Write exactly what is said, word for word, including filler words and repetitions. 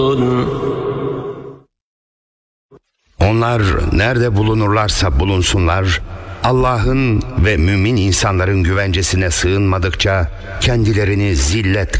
Onlar nerede bulunurlarsa bulunsunlar, Allah'ın ve mümin insanların güvencesine sığınmadıkça kendilerini zillet